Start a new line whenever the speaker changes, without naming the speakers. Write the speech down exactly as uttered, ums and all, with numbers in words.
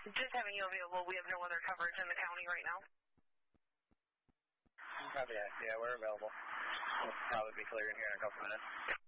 Just having you available. We have no other coverage in the county right now.
Copy that. Yeah, we're available. We'll probably be clearing here in a couple minutes.